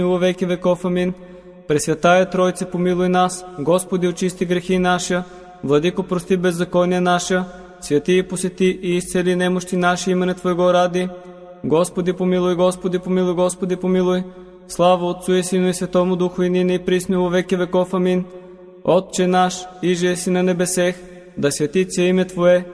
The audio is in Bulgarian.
во веки веков. Амин. Пресвятая Тройце, помилуй нас. Господи, очисти грехи наша. Владико, прости беззакония наша. Святи и посети и изцели немощи наши имене Твоего ради. Господи, помилуй, Господи, помилуй, Господи, помилуй. Слава Отцу и Сину и Святому Духу, и нине и присно во веки веков. Амин. Отче наш, иже си на небесех, да свети се име Твое,